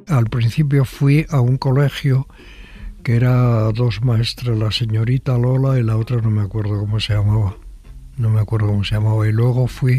al principio fui a un colegio que era dos maestras, la señorita Lola y la otra no me acuerdo cómo se llamaba. No me acuerdo cómo se llamaba. Y luego fui